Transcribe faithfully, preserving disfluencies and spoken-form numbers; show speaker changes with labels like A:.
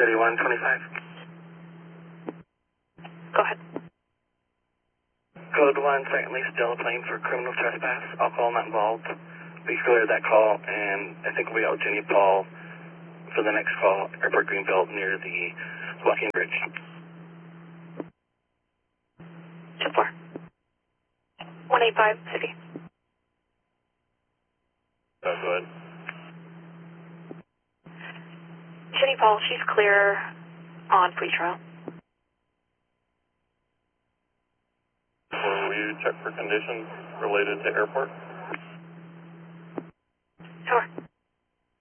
A: City one twenty-five.
B: Go ahead.
A: Code one, secondly, still a plane for criminal trespass. Alcohol not involved. We cleared that call, and I think we got Jenny Paul for the next call, Airport Greenbelt near the walking bridge.
B: two four. one eight five, City.
C: Oh, go ahead.
B: Jenny Paul, she's clear on free trial.
C: Will you check for conditions related to airport?
B: Sure.